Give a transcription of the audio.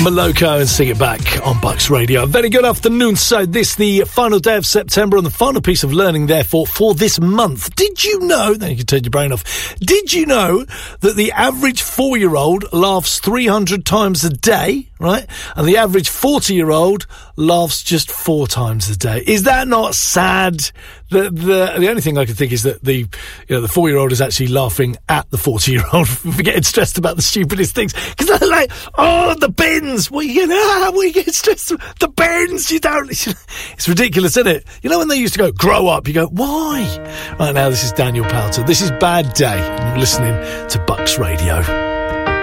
Moloko and Sing It Back on Bucks Radio. Very good afternoon. So this the final day of September and the final piece of learning, therefore, for this month. Did you know, then you can turn your brain off, did you know that the average 4-year-old laughs 300 times a day, right? And the average 40-year-old laughs just 4 times a day. Is that not sad? The only thing I can think is that the 4-year-old is actually laughing at the 40-year-old for getting stressed about the stupidest things. Because they're like, oh, the bins. We get stressed. The bins. You don't. It's ridiculous, isn't it? You know when they used to go, grow up, you go, why? Right now, this is Daniel Powter. This is Bad Day. And you're listening to Bucks Radio.